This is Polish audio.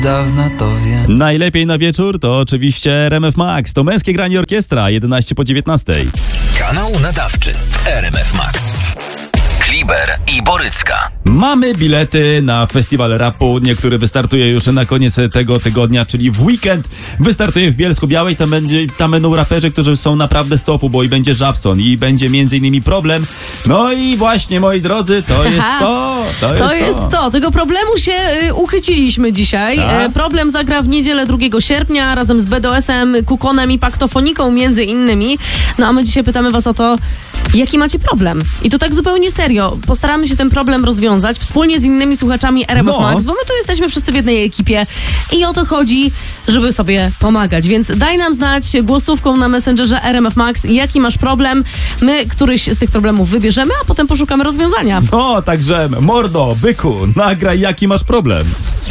Dawna to wiem. Najlepiej na wieczór to oczywiście RMF Max. To męskie granie orkiestra, 11 po 19. Kanał nadawczy RMF Max. Kliber i Borycka. Mamy bilety na festiwal rapu, który wystartuje już na koniec tego tygodnia, czyli w weekend. Wystartuje w Bielsku-Białej, tam będą raperzy, którzy są naprawdę z topu, bo i będzie Żabson i będzie m.in. Problem. No i właśnie, moi drodzy, to jest to. To jest to. Tego problemu się uchyciliśmy dzisiaj. Tak? Problem zagra w niedzielę 2 sierpnia razem z BDS-em, Kukonem i Paktofoniką między innymi. No a my dzisiaj pytamy was o to, jaki macie problem? I to tak zupełnie serio. Postaramy się ten problem rozwiązać wspólnie z innymi słuchaczami RMF Max, bo my tu jesteśmy wszyscy w jednej ekipie i o to chodzi, żeby sobie pomagać. Więc daj nam znać głosówką na Messengerze RMF Max, jaki masz problem. My któryś z tych problemów wybierzemy, a potem poszukamy rozwiązania. No, także mordo, byku, nagraj jaki masz problem.